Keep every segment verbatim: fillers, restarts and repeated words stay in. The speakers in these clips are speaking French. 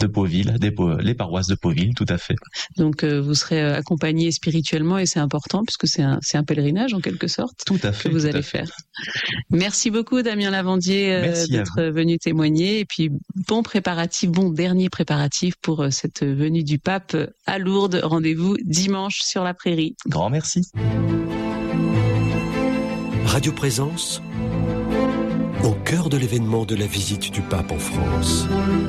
de Pauville, des, les paroisses de Pauville, tout à fait. Donc euh, vous serez accompagné spirituellement et c'est important puisque c'est un, c'est un pèlerinage en quelque sorte tout à fait, que vous tout allez faire. Merci beaucoup Damien Lavandier euh, d'être venu témoigner et puis bon préparatif, bon dernier préparatif pour euh, cette venue du pape à Lourdes. Rendez-vous dimanche sur la Prairie. Grand merci. Radio Présence, au cœur de l'événement de la visite du pape en France.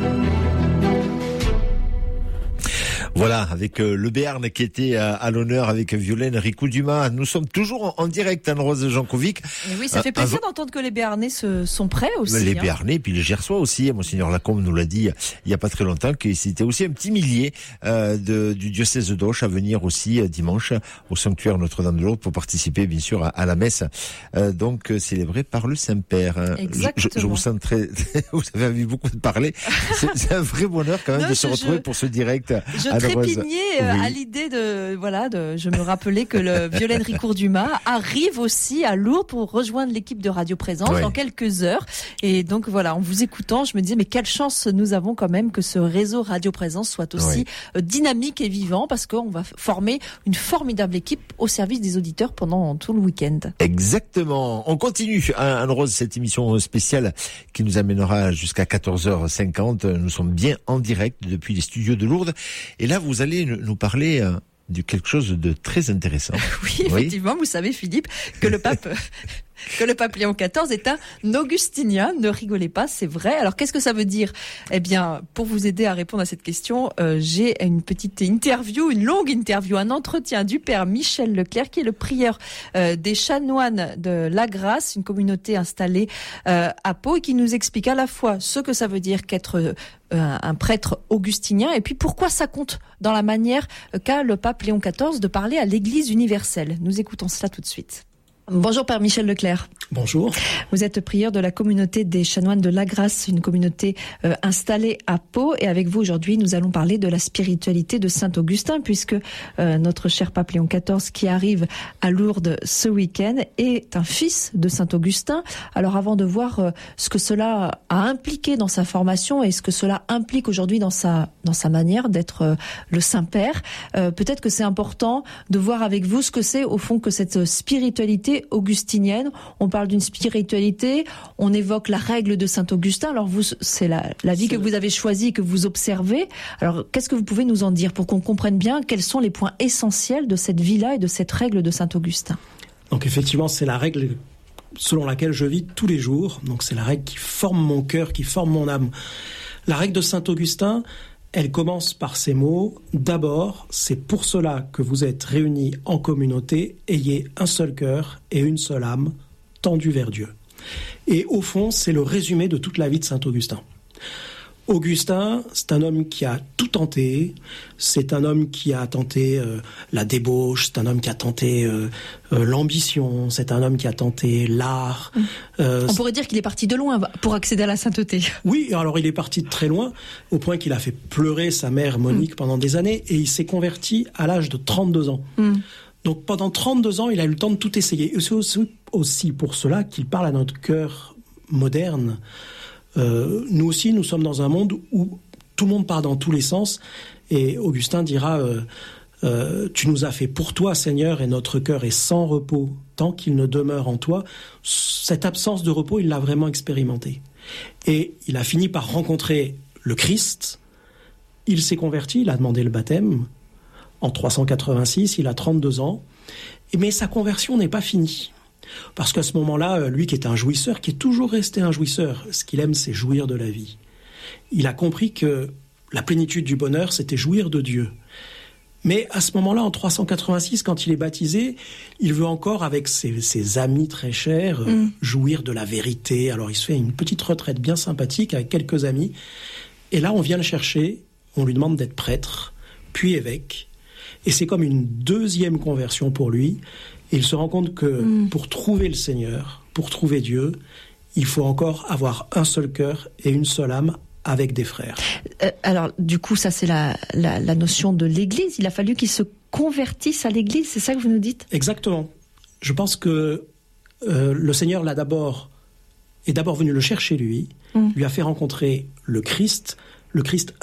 Voilà, avec euh, le Béarn qui était à, à l'honneur avec Violaine Ricou-Dumas. Nous sommes toujours en, en direct, Anne-Rose Jankovic. Et oui, ça fait plaisir euh, d'entendre que les Béarnais se, sont prêts aussi. Les hein. Béarnais, puis les Gersois aussi. Monseigneur Lacombe nous l'a dit il n'y a pas très longtemps, que c'était aussi un petit millier euh, de, du diocèse d'Auch à venir aussi euh, dimanche au sanctuaire Notre-Dame de Lourdes pour participer bien sûr à, à la messe euh, donc euh, célébrée par le Saint-Père. Hein. Exactement. Je, je vous sens très... vous avez envie beaucoup de parler. C'est, c'est un vrai bonheur quand même non, de je, se retrouver je... pour ce direct. Je trépignais euh, oui. à l'idée de, voilà, de, je me rappelais que le Violaine Ricourt-Dumas arrive aussi à Lourdes pour rejoindre l'équipe de Radio Présence oui. dans quelques heures. Et donc voilà, en vous écoutant, je me disais, mais quelle chance nous avons quand même que ce réseau Radio Présence soit aussi oui. dynamique et vivant parce qu'on va former une formidable équipe au service des auditeurs pendant tout le week-end. Exactement. On continue, Anne-Rose, cette émission spéciale qui nous amènera jusqu'à quatorze heures cinquante. Nous sommes bien en direct depuis les studios de Lourdes. Et là, vous allez nous parler euh, de quelque chose de très intéressant. Oui, effectivement, oui. Vous savez, Philippe, que le pape... que le pape Léon quatorze est un augustinien. Ne rigolez pas, c'est vrai. Alors, qu'est-ce que ça veut dire ? Eh bien, pour vous aider à répondre à cette question, euh, j'ai une petite interview, une longue interview, un entretien du père Michel Leclerc, qui est le prieur euh, des chanoines de la Grâce, une communauté installée euh, à Pau, et qui nous explique à la fois ce que ça veut dire qu'être euh, un prêtre augustinien, et puis pourquoi ça compte dans la manière qu'a le pape Léon quatorze de parler à l'Église universelle. Nous écoutons cela tout de suite. Bonjour Père Michel Leclerc. Bonjour. Vous êtes prieur de la communauté des chanoines de la Grâce, une communauté euh, installée à Pau. Et avec vous aujourd'hui, nous allons parler de la spiritualité de Saint Augustin, puisque euh, notre cher pape Léon quatorze, qui arrive à Lourdes ce week-end, est un fils de Saint Augustin. Alors avant de voir euh, ce que cela a impliqué dans sa formation et ce que cela implique aujourd'hui dans sa, dans sa manière d'être euh, le Saint-Père, euh, peut-être que c'est important de voir avec vous ce que c'est au fond que cette spiritualité augustinienne. On parle d'une spiritualité, on évoque la règle de Saint Augustin. Alors vous, c'est la, la vie c'est que vous avez choisie, que vous observez. Alors qu'est-ce que vous pouvez nous en dire pour qu'on comprenne bien quels sont les points essentiels de cette vie-là et de cette règle de Saint Augustin ? Donc effectivement, c'est la règle selon laquelle je vis tous les jours. Donc c'est la règle qui forme mon cœur, qui forme mon âme. La règle de Saint Augustin, elle commence par ces mots. D'abord, c'est pour cela que vous êtes réunis en communauté, ayez un seul cœur et une seule âme, tendue vers Dieu. Et au fond, c'est le résumé de toute la vie de Saint Augustin. Augustin, c'est un homme qui a tout tenté, c'est un homme qui a tenté euh, la débauche, c'est un homme qui a tenté euh, euh, l'ambition, c'est un homme qui a tenté l'art. Mmh. Euh, On pourrait dire qu'il est parti de loin pour accéder à la sainteté. Oui, alors il est parti de très loin, au point qu'il a fait pleurer sa mère Monique mmh. pendant des années, et il s'est converti à l'âge de trente-deux ans. Mmh. Donc pendant trente-deux ans, il a eu le temps de tout essayer. Et c'est aussi, aussi pour cela qu'il parle à notre cœur moderne. Euh, nous aussi, nous sommes dans un monde où tout le monde part dans tous les sens. Et Augustin dira euh, euh, « Tu nous as fait pour toi, Seigneur, et notre cœur est sans repos, tant qu'il ne demeure en toi. » Cette absence de repos, il l'a vraiment expérimenté. Et il a fini par rencontrer le Christ. Il s'est converti, il a demandé le baptême. En trois cent quatre-vingt-six, il a trente-deux ans. Mais sa conversion n'est pas finie. Parce qu'à ce moment-là, lui qui est un jouisseur, qui est toujours resté un jouisseur, ce qu'il aime, c'est jouir de la vie. Il a compris que la plénitude du bonheur, c'était jouir de Dieu. Mais à ce moment-là, en trois cent quatre-vingt-six, quand il est baptisé, il veut encore, avec ses, ses amis très chers, mmh. jouir de la vérité. Alors il se fait une petite retraite bien sympathique avec quelques amis. Et là, on vient le chercher, on lui demande d'être prêtre, puis évêque. Et c'est comme une deuxième conversion pour lui. Et il se rend compte que mmh. pour trouver le Seigneur, pour trouver Dieu, il faut encore avoir un seul cœur et une seule âme avec des frères. Euh, alors, du coup, ça c'est la, la, la notion de l'Église. Il a fallu qu'il se convertisse à l'Église, c'est ça que vous nous dites ? Exactement. Je pense que euh, le Seigneur l'a d'abord, est d'abord venu le chercher lui, mmh. lui a fait rencontrer le Christ. Le Christ